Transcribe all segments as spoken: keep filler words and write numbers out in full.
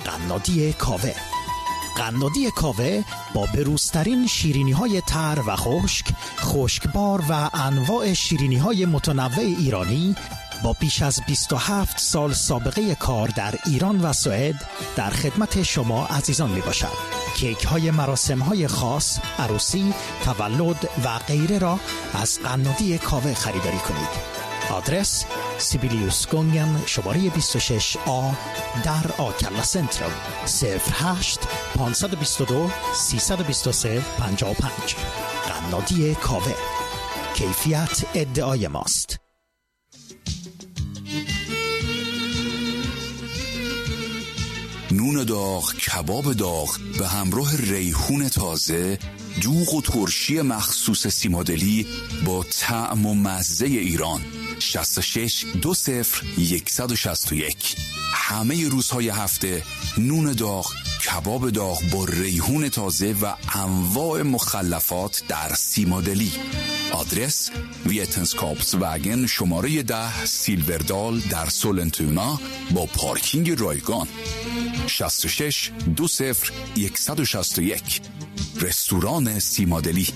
قنادی کاوه. قنادی کاوه با بروزترین شیرینی‌های تر و خشک، خشکبار و انواع شیرینی‌های متنوع ایرانی با بیش از بیست و هفت سال سابقه کار در ایران و سوئد در خدمت شما عزیزان می باشد. کیک های مراسم های خاص، عروسی، تولد و غیره را از قنادی کاوه خریداری کنید. آدرس سیبیلیوس گونگن شماره بیست و شش آ در آکلا سنترال صفر هشت پانصد و بیست و دو سیصد و بیست و سه پنجاه و پنج. قنادی کاوه، کیفیت ادعای ماست. نون داغ، کباب داغ به همراه ریحون تازه، دوغ و ترشی مخصوص سیمادلی با طعم و مزه ایران. شصت و شش دو صفر صد و شصت و یک. همه روزهای هفته نون داغ، کباب داغ با ریحون تازه و انواع مخلفات در سیمادلی. آدرس ویتنسکاپس وگن شماره ده سیلوردال در سولنتونا با پارکینگ رایگان. شصت و شش دو صفر صد و شصت و یک. رستوران سیمادلی.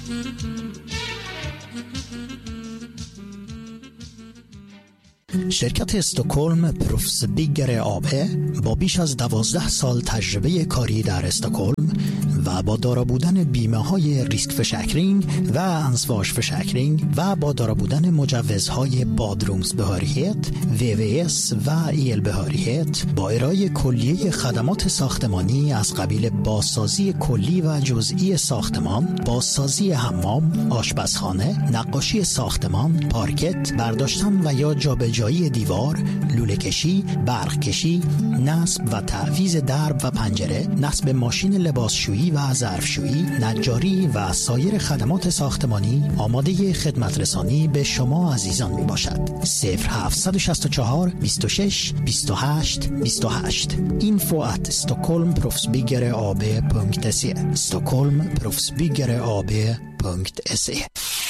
شرکت استکهلم پروفس بیگر آبه با بیش از دوازده سال تجربه کاری در استکهلم و با دارا بودن بیمه های ریسک فشکرینگ و انسواش فشکرینگ و با دارا بودن مجوزهای بادرومز بهاریت، وی وی اس و ایل بهاریت با ارائه کلیه خدمات ساختمانی از قبیل بازسازی کلی و جزئی ساختمان، بازسازی حمام، آشپزخانه، نقاشی ساختمان، پارکت، برداشتن و یا جابجایی دیوار، لوله کشی، برق کشی، نصب و تعویض درب و پنجره، نصب ماشین لباسشویی و ظرفشویی، نجاری و سایر خدمات ساختمانی آماده خدمت رسانی به شما عزیزان می باشد. صفر هفت شش چهار بیست و شش بیست و هشت بیست و هشت. info at stockholm profsbyggareab punkt se stockholm profsbyggareab punkt se.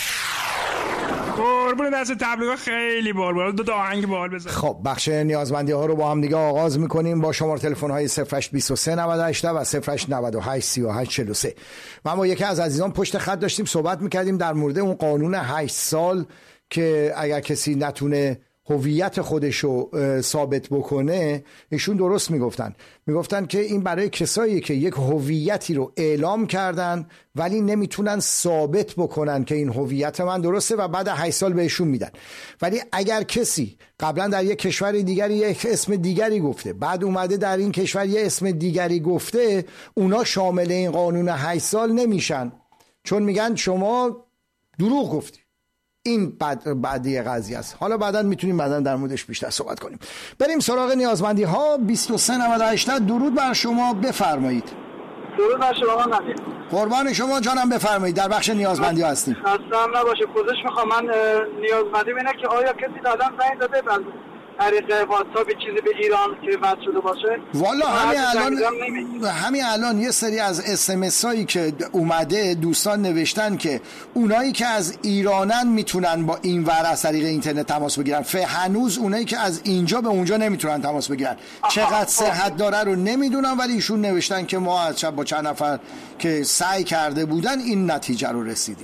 قربون دست تبلیغات خیلی بال بال دو تا آهنگ بال بزن. خب بخش نیازمندی ها رو با هم دیگه آغاز میکنیم با شماره تلفن های صفر هشت بیست و سه نود و هشت و صفر هشت نود و هشت سی و هشت چهل و سه. ما با یکی از عزیزان پشت خط داشتیم صحبت میکردیم در مورد اون قانون هشت سال که اگر کسی نتونه هویت خودشو ثابت بکنه، ایشون درست میگفتن میگفتن که این برای کسایی که یک هویتی رو اعلام کردن ولی نمیتونن ثابت بکنن که این هویت من درسته و بعد هشت سال بهشون میدن. ولی اگر کسی قبلا در یک کشور دیگری یک اسم دیگری گفته، بعد اومده در این کشور یک اسم دیگری گفته، اونا شامل این قانون هشت سال نمیشن، چون میگن شما دروغ گفتی. این بعد بعدی قضیه است. حالا بعداً میتونیم بعداً در موردش بیشتر صحبت کنیم. بریم سراغ نیازمندی ها. بیست و سه نود و هشت. درود بر شما، بفرمایید. درود بر شما نبی. قربان شما جانم، بفرمایید. در بخش نیازمندی ها هستیم. اصلا نباشه، پوزش میخوام. من نیازمندی اینه که آیا کسی دادن زنگ داده بعد طریق واتساپ چیزی به ایران که وصل شده باشه؟ والا همین الان همین الان یه سری از اس ام اس هایی که اومده دوستان نوشتن که اونایی که از ایرانن میتونن با این ور از طریق اینترنت تماس بگیرن، ف هنوز اونایی که از اینجا به اونجا نمیتونن تماس بگیرن. چقدر صحت داره رو نمیدونم، ولی ایشون نوشتن که ما از شب با چند نفر که سعی کرده بودن این نتیجه رو رسیدیم.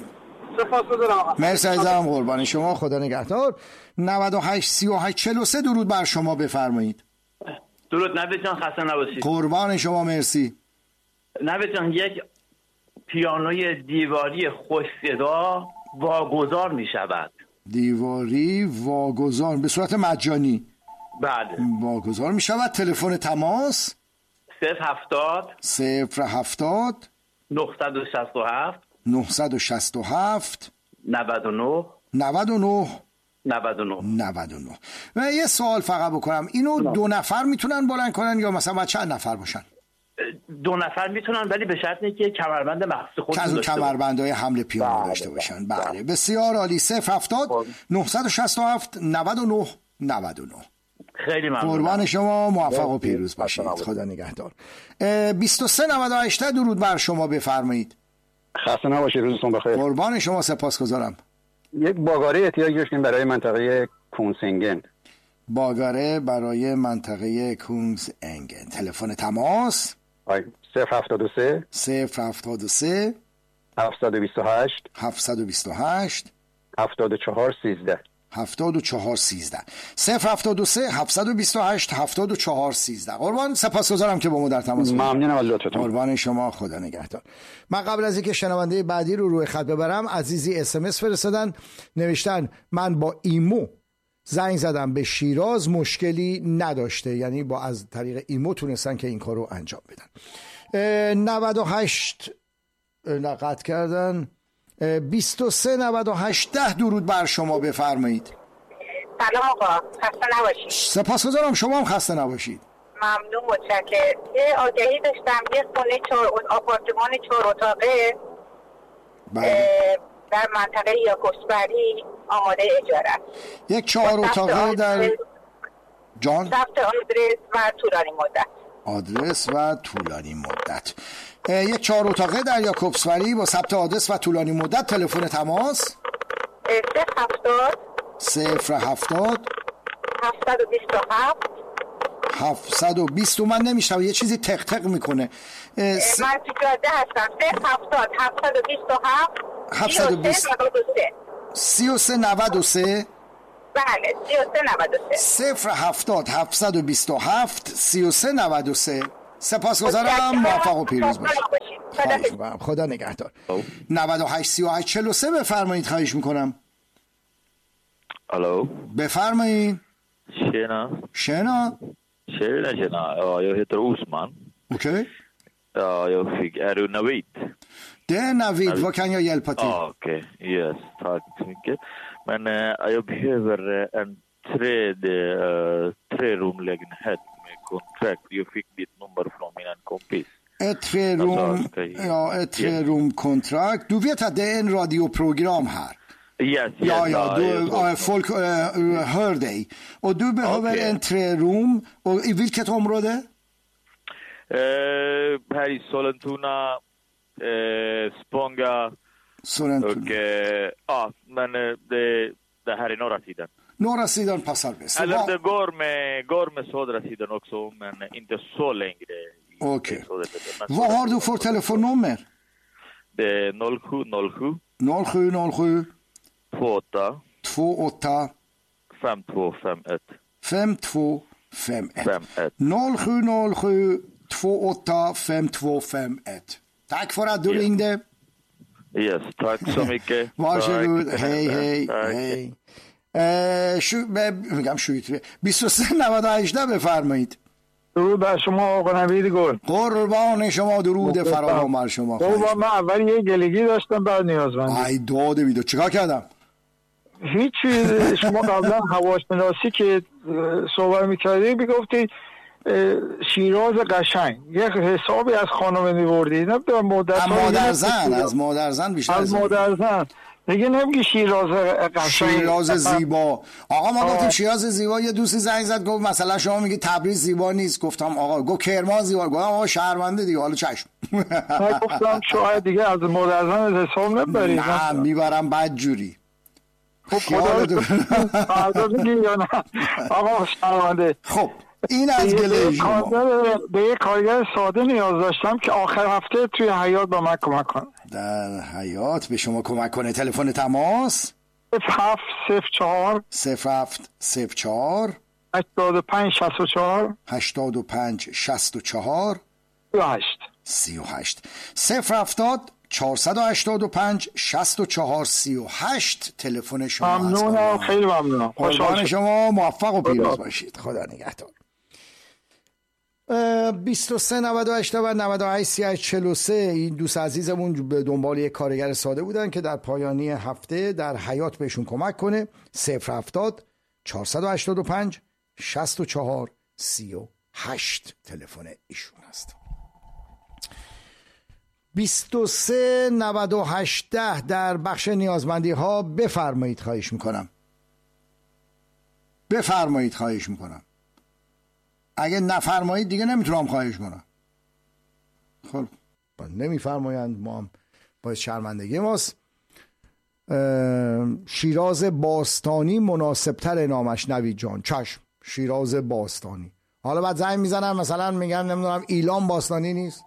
مرسی عزیزم، قربان شما، خدا نگهدار. نود و هشت سی و هشت چهل و سه. درود بر شما، بفرمایید. درود نوید جان، خسته نباشید. قربان شما، مرسی. نوید جان، یک پیانوی دیواری خوش صدا واگذار می شود. دیواری واگذار به صورت مجانی؟ بله. واگذار می شود. تلفن تماس صفر هفتاد صفر هفتاد نهصد و شصت و هفت نهصد و شصت و هفت نود و نه نود و نه نود و نه نود و نه. و یه سوال فقط بکنم، اینو نه. دو نفر میتونن بلند کنن یا مثلا باید چند نفر باشن؟ دو نفر میتونن، ولی به شرط اینکه کمربند مخصوص خودشون داشته باشن، کمربندهای حمل پیانو داشته باشن. بله. بله بسیار عالی. صفر هفتاد نهصد و شصت و هفت نود و نه نود و نه. خیلی ممنون. قربان شما، موفق و پیروز باشید. خدا نگهدار. بیست و سه نود و هشت. درود بر شما، بفرمایید. خسته نباشید، روزتون بخیر. قربان شما، سپاسگزارم. یک باگاره احتیاج داشتیم برای منطقه کونسنگن. باگاره برای منطقه کونز انگن. زنگ تلفن تماس آی صفر هفتاد و سه صفر هفتاد و سه هفتصد و بیست و هشت هفتصد و بیست و هشت هفتاد و چهار سیزده هفتاد و چهار سیزده صفر هفتاد و سه هفتصد و بیست و هشت هفتاد و چهار سیزده. قربان، سپاسگزارم که با ما در تماس بودید. ممنونم از لطفتون. قربان شما، خدا نگهدار. من قبل از اینکه شنونده بعدی رو روی خط ببرم، عزیزی اس ام اس فرستادن، نوشتن من با ایمو زنگ زدم به شیراز، مشکلی نداشته، یعنی با از طریق ایمو تونستن که این کارو انجام بدن. نود و هشت لقط کردن، بیست و سه نود و هشت ده. درود بر شما، بفرمایید. سلام آقا، خسته نباشید. سپاسگزارم، شما هم خسته نباشید. ممنون، متشکرم. یه آگهی داشتم، یه خونه چهار آپارتمان چهار اتاقه در منطقه یاکوبسبری آماده اجاره است. یک چهار اتاقه در جان؟ ثبت آدرس و طولانی مدت. آدرس و طولانی مدت. یک چهار اتاقه در یاکوبسبری با ثبت آدرس و طولانی مدت. تلفن تماس صفر هفتاد صفر هفتاد هفتصد و بیست و هفت هفتصد و بیست. من نمیشنم، یه چیزی تق تق میکنه. س... من تو جاده هستم. صفر هفتاد هفتصد و بیست و هفت هفتصد و بیست سی و سه نود و سه. بله، سی و سه نود و سه. صفر هفتاد هفتصد و بیست و هفت سی و سه نود و سه. سپاسگزارم، موفق و پیروز باشید. خدا, خدا نگهدار. نود و هشت سی و هشت چهل و سه بفرمایید، خواهش میکنم. Hallå? بفرمایید. Tjena. Tjena. Tjena, tjena. Ja, jag heter Osman. Okej. Okay. Ja, jag fick... Är du Navid? Det är Navid. Vad kan jag hjälpa till? Ja, okej. Okay. Yes, tack så mycket. Men äh, jag behöver en tredje, äh, trerumlägenhet med kontrakt. Jag fick ditt nummer från min kompis. Ett trerum, ja, ett trerumkontrakt. Du vet att det är en radioprogram här. Yes, yes, ja, ja, du, ja folk uh, hör dig. Och du behöver okay. en trerum. Och i vilket område? Uh, här i Sollentuna, uh, Spånga. Sollentuna. Och, uh, ja, men uh, det, det här är norra sidan. Norra sidan passar bäst. Eller det går med, går med södra sidan också, men inte så längre. Okej. Okay. Vad har du för telefonnummer? Det är noll sju noll sju noll sju noll sju två åtta två åtta fem två fem ett fem två fem ett noll sju noll sju två åtta fem två fem ett. Tack för att du yes. ringde. Yes, tack så mycket. Varsågod. Hej, hej, hej. شو میگم شویتری بیست و سه نود و هشت بفرمایید. درود بر شما آقا نوید گل. قربان شما، درود فراوان بر شما. قربان، من اول یه گلگی داشتم بعد نیازمندی. ای داده بیدو، چیکار کردم؟ هیچی. شما قبلا هواشناسی که صحبت می‌کردی میگفتی شیراز قشنگ، یک حسابی از خانم می‌بردی. نه به مادر از مادر زن، از مادر زن بیشتر از مادر زن. دیگه نمیگی شیراز قشنگ، شیراز زیبا. آقا ما گفتیم شیراز زیبا، یه دوستی زنگ زد گفت مثلا شما میگی تبریز زیبا نیست. گفتم آقا گفت کرمان زیبا. گفتم آقا شهرونده دیگه، حالا چشم. گفتم شاید دیگه از مادر زن حساب نبری. نه میبرم بد جوری. خب خدا میگی یا نه آقا شهرونده. خب این از گله شما. به یک کارگر ساده نیاز داشتم که آخر هفته توی حیات با من کمک کنه. در حیات به شما کمک کنه. تلفن تماس صفر هفت صفر چهار صفر هفت صفر چهار هشتاد و پنج شصت و چهار هشتاد و پنج شصت و چهار سی و هشت سی و هشت صفر هفتاد چهارصد و هشتاد و پنج شصت و چهار سی و هشت. تلفن شما. ممنونم، خیلی ممنونم. خوشحال شما، موفق و پیروز باشید. خدا نگهدار. بیست و سه نود و هشت و نود و هشت سی و هشت چهل و سه. این دوست عزیزمون به دنبال یک کارگر ساده بودن که در پایانی هفته در حیات بهشون کمک کنه. صفر هفتاد چهارصد و هشتاد و پنج شصت و چهار سی و هشت تلفن ایشون است. بیست و سه نود و هشت ده در بخش نیازمندی ها. بفرمایید، خواهش میکنم. بفرمایید، خواهش میکنم. اگه نفرمایید دیگه نمیتونم خواهش کنم. خب نمیفرمایند، ما هم باید شرمندگی ماست. شیراز باستانی مناسبتر نامش نوید جان. چشم، شیراز باستانی. حالا بعد زنگ میزنن مثلا میگن نمیدونم ایلان باستانی نیست.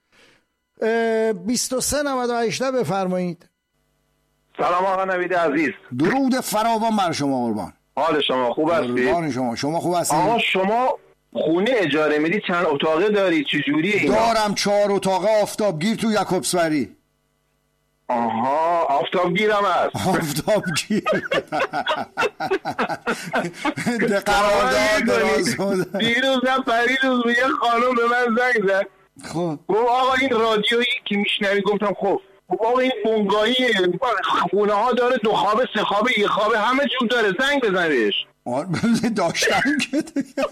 بیست و سه نود و هشت بفرمایید. سلام آقا نوید عزیز. درود فراوان بر شما قربان. حال شما خوب هستید؟ قربان شما. شما خوب هستید؟ آقا شما خونه اجاره میدید چند اتاقه دارید؟ چجوریه اینا؟ دارم چهار اتاقه آفتابگیر تو یعقوبسبری. آها آفتابگیرم هست. آفتابگیر ده قرارداد دراز بود. دیروز نه پریروز یه خانم به من زنگ زد. خب گفت آقا این رادیویی که میشنوی. گفتم خب. گفت آقا این بنگاهی خونه ها داره دو خوابه سه خوابه یه خوابه همه جور داره زنگ بزن بهش. داشتن که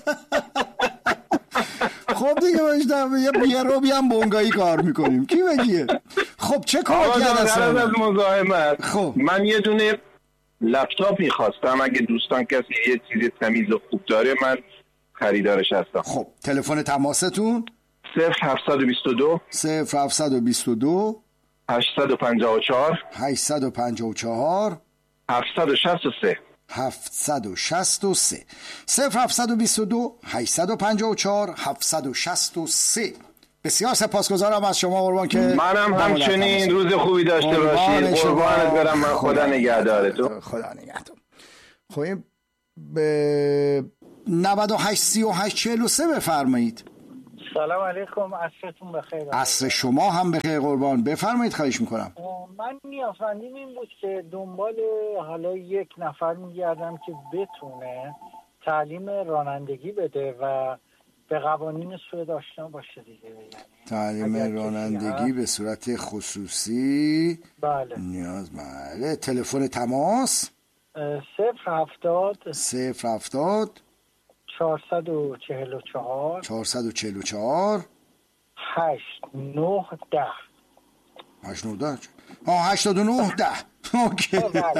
خب دیگه باشتم یه روبی هم بونگایی کار میکنیم کی بگیه. خب چه کار کردن از مزاحمت؟ خب من یه دونه لپتاپ میخواستم اگه دوستان کسی یه چیز تمیز و خوب داره من خریدارش هستم. خب تلفن تماستون صفر هفتصد و بیست و دو صفر هفتصد و بیست و دو هشتصد و پنجاه و چهار هشتصد و پنجاه و چهار هفتصد و شصت و سه هفتصد و شصت و سه صفر هفتصد و بیست و دو هشتصد و پنجاه و چهار هفتصد و شصت و سه. بسیار سپاسگزارم از شما قربان که منم همچنین روز خوبی داشته باشید. قربانت برم. من خدا نگهدارتون. خدا نگهدار. خب این به نود و هشت سی و هشت چهل و سه بفرمایید. سلام علیکم. عصرتون بخیر. عصر شما هم بخیر قربان. بفرمایید خواهش میکنم. من نیازمندیم این بود که دنبال حالا یک نفر میگردم که بتونه تعلیم رانندگی بده و به قوانین سوئد آشنا باشه دیگه. یعنی تعلیم رانندگی به صورت خصوصی. بله. نیاز بله. تلفن تماس صفر هفتاد صفر هفتاد چهارصد و چهل و چهار چهارصد و چهل و چهار هشت نه ده هشت نه ده ها هشتاد و نه ده اوکی.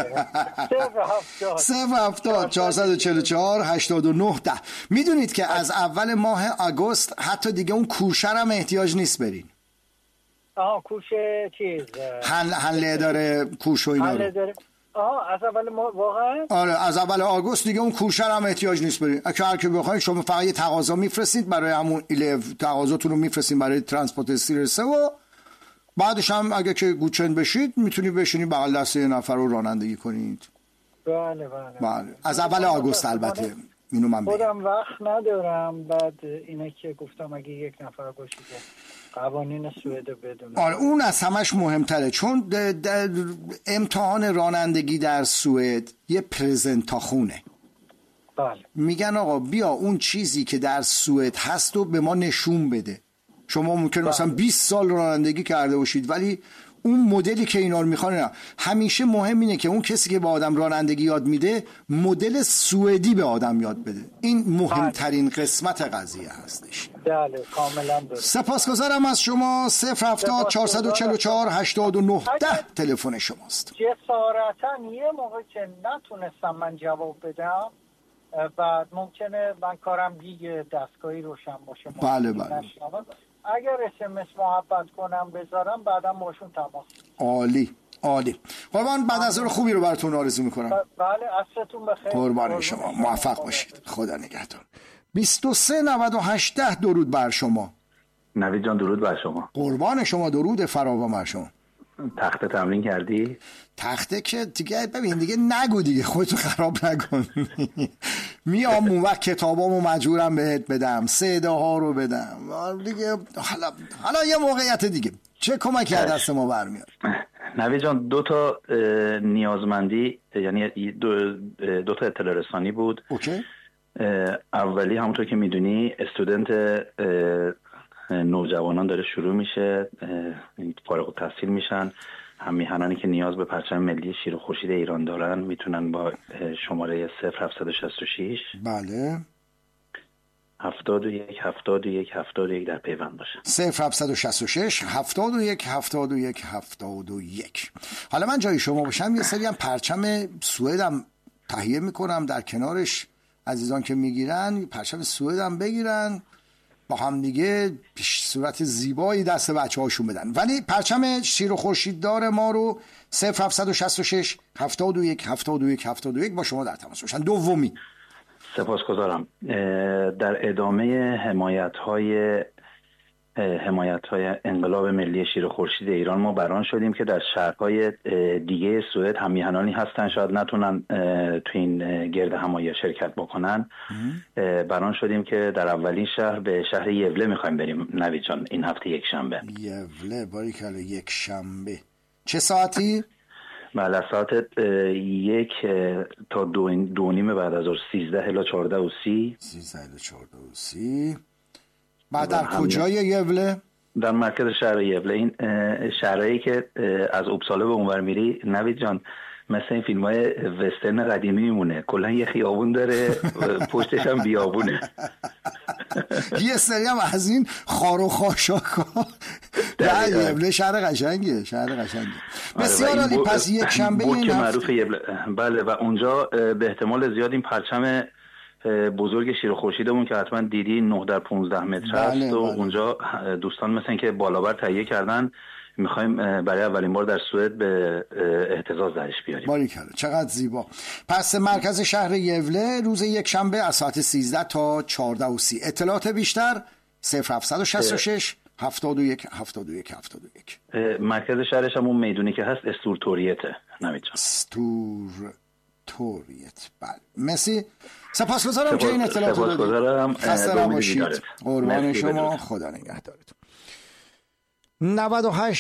صفر هفتاد چهارصد و چهل و چهار هشتاد و نه ده. میدونید که از اول ماه آگوست حتی دیگه اون کوشر هم احتیاج نیست برین. آها کوشه چیز هن هنله داره کوش و اینا رو. آه از اول ما واقعا آره از اول آگوست دیگه اون کوشر هم احتیاج نیست برین. اگه هر کی بخواید شما فقط یه تقاضا میفرستید برای همون ایلو تقاضاتون رو میفرستین برای ترانسپورت سیرسه و بعدش هم اگه که گوچن بشید میتونید بشینید بغل دست یه نفر رو رانندگی کنید. بله بله. بله از اول آگوست البته اینو من بگم. خودم وقت ندارم بعد اینه که گفتم اگه یک نفر باشید قوانین سوئد بدون. آره اون از همش مهمتره چون در در امتحان رانندگی در سوئد یه پرزنتاخونه. بله. میگن آقا بیا اون چیزی که در سوئد هست و به ما نشون بده. شما ممکنه مثلا بیست سال رانندگی کرده باشید ولی اون مدلی که اینا رو میخوان نه. همیشه مهم اینه که اون کسی که به آدم رانندگی یاد میده مدل سوئدی به آدم یاد بده. این مهمترین قسمت قضیه هستش. بله کاملا درست. سپاسگزارم از شما. صفر هفتاد چهارصد و چهل و چهار هشتاد و نه ده تلفن شماست. جسارتا یه موقع که نتونستم من جواب بدم بعد ممکنه من کارم دیگه دستگاهی روشن باشه. بله بله. اگر اس ام اس محبت کنم بذارم بعدم باشون تماس. عالی عالی. قربان بعد از اون خوبی رو براتون آرزو میکنم. بله عصرتون بخیر. قربان شما موفق باشید. خدا نگهدار. بیست و سه نود و هشت درود بر شما. نوید جان درود بر شما. قربان شما درود فراوان بر شما. تخته تمرین کردی؟ تخته که دیگه ببین دیگه نگو دیگه خودتو خراب نکن. میام اون وقت کتابامو مجبورم بهت بدم صداها رو بدم دیگه. حالا حالا یه موقعیت دیگه چه کمکی از دست ما برمیاد؟ نوید جان دو تا نیازمندی یعنی دو, دو تا اطلاع رسانی بود. اوکی. اولی همونطور که میدونی استودنت نوجوانان داره شروع میشه، فارغ التحصیل میشن. هم میهنانی که نیاز به پرچم ملی شیر و خورشید ایران دارن میتونن با شماره صفر هفتصد و شصت و شش بله هفتاد و یک هفتاد و یک هفتاد و یک در پیوند باشه. صفر هفتصد و شصت و شش هفتاد و یک هفتاد و یک هفتاد و یک. حالا من جای شما باشم یه سری هم پرچم سوئدم تهیه میکنم، در کنارش عزیزان که میگیرن پرچم سوئدم بگیرن با هم دیگه صورت زیبایی دست بچه هاشون بدن. ولی پرچم شیر و خورشید دار ما رو صفر هفتصد و شصت و شش هفتاد و یک هفتاد و یک هفتاد و یک با شما در تماس باشن. دومی سپاسگزارم. در ادامه حمایت‌های حمایت‌های انقلاب ملی شیر خورشید ایران ما بران شدیم که در شهرهای دیگه سوئد هم میهنانی هستن شاید نتونن تو این گرد همایی شرکت بکنن. بران شدیم که در اولین شهر به شهر یوله میخوایم بریم نوید جان این هفته یک شنبه. یوله باریکلا یک شنبه چه ساعتی؟ بله ساعت یک تا دو, دو نیم بعد از ظهر سیزده الی چهارده و سی. سیزده الی چهارده و سی. بعد در کجای یوله؟ در مرکز شهر یوله. این شهرهایی که از اوبساله به اونور میری نوید جان مثل این فیلم های وسترن قدیمی میمونه، کلا یه خیابون داره پشتش هم بیابونه. یه سری هم از این خار و خاشاکا. نه یوله شهر قشنگه، شهر قشنگه. بسیار عالی. پس یک شنبه این معروف یوله. بله و اونجا به احتمال زیاد این پرچم بزرگ شیر خورشیدمون که حتما دیدی نه در پانزده متر است. بله، و بله. اونجا دوستان مثلا که بالابر تهیه کردن میخوایم برای اولین بار در سوئد به احتزاز درش بیاریم. باریکلا چقدر زیبا. پس مرکز شهر یوله روز یک شنبه از ساعت سیزده تا چهارده و سی. اطلاعات بیشتر صفر هفتصد و شصت و شش هفتاد و یک هفتاد و یک هفتاد و یک. مرکز شهرش هم اون میدونی که هست استورتوریته نوید جان. استورتوریت. بله مرسی. سپاسگزارم که این اطلاعات رو دادید. خسته نباشید. قربان شما. خدا نگهدارتون. نود و هشت